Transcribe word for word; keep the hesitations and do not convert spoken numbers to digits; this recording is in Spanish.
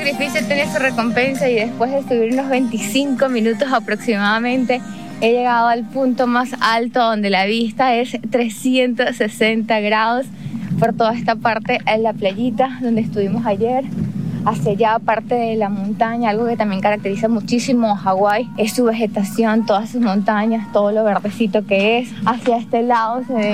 sacrificio tiene su recompensa y después de subir unos veinticinco minutos aproximadamente, he llegado al punto más alto donde la vista es trescientos sesenta grados por toda esta parte en la playita donde estuvimos ayer. Hacia allá, parte de la montaña, algo que también caracteriza muchísimo a Hawái es su vegetación, todas sus montañas, todo lo verdecito que es. Hacia este lado se ven